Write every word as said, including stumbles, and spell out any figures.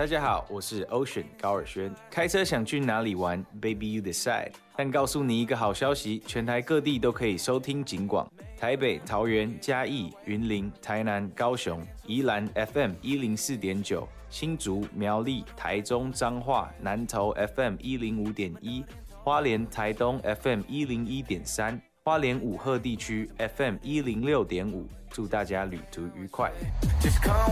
大家好，我是 Ocean 高尔轩。开车想去哪里玩 ？Baby you decide。但告诉你一个好消息，全台各地都可以收听警广。台北、桃园、嘉义、云林、台南、高雄、宜兰 F M 一零四点九，新竹、苗栗、台中、彰化、南投 F M 一零五点一，花莲、台东 F M 一零一点三，花莲五鹤地区 F M 一零六点五。祝大家旅途愉快。